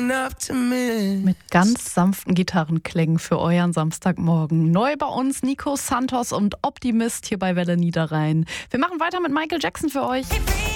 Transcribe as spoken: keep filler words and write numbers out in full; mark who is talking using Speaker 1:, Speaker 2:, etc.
Speaker 1: Mit ganz sanften Gitarrenklängen für euren Samstagmorgen. Neu bei uns Nico Santos und Optimist hier bei Welle Niederrhein. Wir machen weiter mit Michael Jackson für euch.